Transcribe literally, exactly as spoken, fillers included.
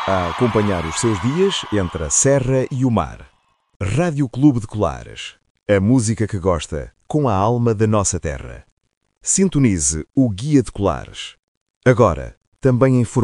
a acompanhar os seus dias entre a serra e o mar. Rádio Clube de Colares. A música que gosta, com a alma da nossa terra. Sintonize o Guia de Colares. Agora, também em formato